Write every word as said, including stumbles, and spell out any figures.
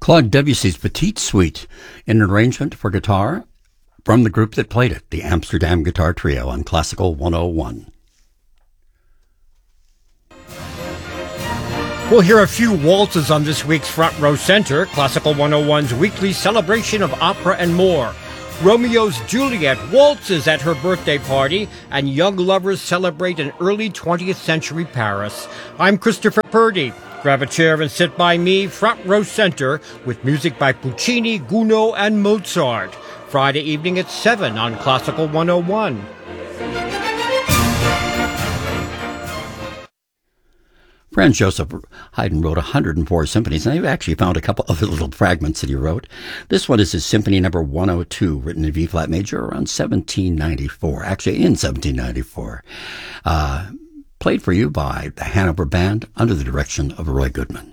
Claude Debussy's Petite Suite, in an arrangement for guitar from the group that played it, the Amsterdam Guitar Trio, on Classical one oh one. We'll hear a few waltzes on this week's Front Row Center, Classical one oh one's weekly celebration of opera and more. Romeo's Juliet waltzes at her birthday party, and young lovers celebrate an early twentieth century Paris. I'm Christopher Purdy. Grab a chair and sit by me, Front Row Center, with music by Puccini, Gounod, and Mozart. Friday evening at seven on Classical one oh one. Franz Joseph Haydn wrote one hundred four symphonies, and I've actually found a couple other little fragments that he wrote. This one is his Symphony Number one oh two, written in B-flat major around seventeen ninety-four, actually in seventeen ninety-four. Uh, played for you by the Hanover Band under the direction of Roy Goodman.